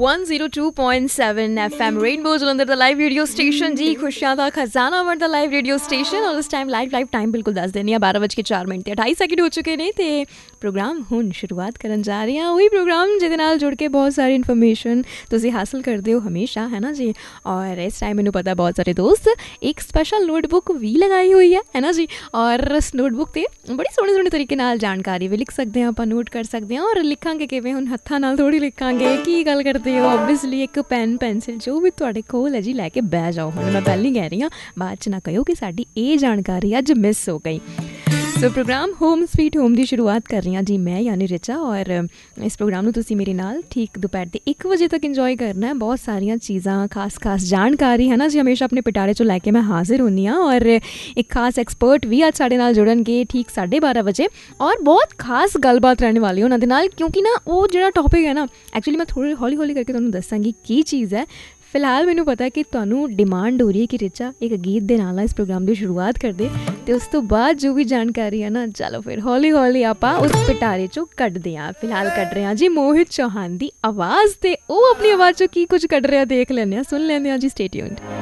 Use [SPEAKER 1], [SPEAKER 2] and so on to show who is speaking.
[SPEAKER 1] 102.7 FM rainbow Jalandhar ਦਾ live radio station ਜੀ, ਖੁਸ਼ੀਆਂ ਦਾ ਖਜ਼ਾਨਾ ਵੰਡ ਦਾ ਲਾਈਵ ਰੇਡੀਓ ਸਟੇਸ਼ਨ। ਔਰ ਇਸ ਟਾਈਮ ਲਾਈਵ ਟਾਈਮ ਬਿਲਕੁਲ ਦੱਸ ਦਿੰਦੀ ਹਾਂ, 12:04 ਤੇ 28 ਸੈਕਿੰਡ ਹੋ ਚੁੱਕੇ ਨੇ ਤੇ ਪ੍ਰੋਗਰਾਮ ਹੁਣ ਸ਼ੁਰੂਆਤ ਕਰਨ ਜਾ ਰਹੇ ਹਾਂ। ਉਹੀ ਪ੍ਰੋਗਰਾਮ ਜਿਹਦੇ ਨਾਲ ਜੁੜ ਕੇ ਬਹੁਤ ਸਾਰੀ ਇਨਫੋਰਮੇਸ਼ਨ ਤੁਸੀਂ ਹਾਸਲ ਕਰਦੇ ਹੋ ਹਮੇਸ਼ਾ, ਹੈ ਨਾ ਜੀ। ਔਰ ਇਸ ਟਾਈਮ ਮੈਨੂੰ ਪਤਾ ਬਹੁਤ ਸਾਰੇ ਦੋਸਤ ਇੱਕ ਸਪੈਸ਼ਲ ਨੋਟਬੁੱਕ ਵੀ ਲਗਾਈ ਹੋਈ ਹੈ ਨਾ ਜੀ। ਔਰ ਇਸ ਨੋਟਬੁੱਕ 'ਤੇ ਬੜੀ ਸੋਹਣੇ ਤਰੀਕੇ ਨਾਲ ਜਾਣਕਾਰੀ ਵੀ ਲਿਖ ਸਕਦੇ ਹਾਂ, ਆਪਾਂ ਨੋਟ ਕਰ ਸਕਦੇ ਹਾਂ। ਔਰ ਲਿਖਾਂਗੇ ਕਿਵੇਂ, ਹੁਣ ਹੱਥਾਂ ਨਾਲ ਥੋੜ੍ਹੀ ਲਿਖਾਂਗੇ, ਕੀ ਗੱਲ ਕਰਦੇ ਹੋ। ਓਬਵੀਅਸਲੀ ਇੱਕ ਪੈਨ ਪੈਨਸਿਲ ਜੋ ਵੀ ਤੁਹਾਡੇ ਕੋਲ ਹੈ ਜੀ ਲੈ ਕੇ ਬਹਿ ਜਾਓ। ਹੁਣ ਮੈਂ ਪਹਿਲਾਂ ਹੀ ਕਹਿ ਰਹੀ ਹਾਂ, ਬਾਅਦ 'ਚ ਨਾ ਕਹਿਓ ਕਿ ਸਾਡੀ ਇਹ ਜਾਣਕਾਰੀ ਅੱਜ ਮਿਸ ਹੋ ਗਈ। ਸੋ ਪ੍ਰੋਗਰਾਮ ਹੋਮ ਸਵੀਟ ਹੋਮ ਦੀ ਸ਼ੁਰੂਆਤ ਕਰ ਰਹੀ ਹਾਂ ਜੀ ਮੈਂ, ਯਾਨੀ ਰਿਚਾ। ਔਰ ਇਸ ਪ੍ਰੋਗਰਾਮ ਨੂੰ ਤੁਸੀਂ ਮੇਰੇ ਨਾਲ ਠੀਕ ਦੁਪਹਿਰ ਦੇ 1 ਵਜੇ ਤੱਕ ਇੰਜੋਏ ਕਰਨਾ ਹੈ। ਬਹੁਤ ਸਾਰੀਆਂ ਚੀਜ਼ਾਂ, ਖਾਸ ਜਾਣਕਾਰੀ ਹੈ ਨਾ ਜੀ, ਹਮੇਸ਼ਾ ਆਪਣੇ ਪਿਟਾਰੇ 'ਚੋਂ ਲੈ ਕੇ ਮੈਂ ਹਾਜ਼ਰ ਹੁੰਦੀ ਹਾਂ। ਔਰ ਇੱਕ ਖਾਸ ਐਕਸਪਰਟ ਵੀ ਅੱਜ ਸਾਡੇ ਨਾਲ ਜੁੜਨਗੇ ਠੀਕ 12:30 ਵਜੇ। ਔਰ ਬਹੁਤ ਖਾਸ ਗੱਲਬਾਤ ਰਹਿਣ ਵਾਲੀ ਉਹਨਾਂ ਦੇ ਨਾਲ, ਕਿਉਂਕਿ ਨਾ ਉਹ ਜਿਹੜਾ ਟੋਪਿਕ ਹੈ ਨਾ, ਐਕਚੁਅਲੀ ਮੈਂ ਥੋੜ੍ਹੀ ਹੌਲੀ ਕਰਕੇ ਤੁਹਾਨੂੰ ਦੱਸਾਂਗੀ ਕੀ ਚੀਜ਼ ਹੈ। ਫਿਲਹਾਲ ਮੈਨੂੰ ਪਤਾ ਕਿ ਤੁਹਾਨੂੰ ਡਿਮਾਂਡ ਹੋ ਰਹੀ ਹੈ ਕਿ ਰਿਚਾ ਇੱਕ ਗੀਤ ਦੇ ਨਾਲ ਇਸ ਪ੍ਰੋਗਰਾਮ ਦੀ ਸ਼ੁਰੂਆਤ ਕਰਦੇ, ਅਤੇ ਉਸ ਤੋਂ ਬਾਅਦ ਜੋ ਵੀ ਜਾਣਕਾਰੀ ਹੈ ਨਾ, ਚਲੋ ਫਿਰ ਹੌਲੀ ਆਪਾਂ ਉਸ ਪਿਟਾਰੇ 'ਚੋਂ ਕੱਢਦੇ ਹਾਂ। ਫਿਲਹਾਲ ਕੱਢ ਰਹੇ ਹਾਂ ਜੀ ਮੋਹਿਤ ਚੌਹਾਨ ਦੀ ਆਵਾਜ਼, ਅਤੇ ਉਹ ਆਪਣੀ ਆਵਾਜ਼ 'ਚੋਂ ਕੀ ਕੁਝ ਕੱਢ ਰਿਹਾ ਦੇਖ ਲੈਂਦੇ ਹਾਂ, ਸੁਣ ਲੈਂਦੇ ਹਾਂ ਜੀ। Stay tuned.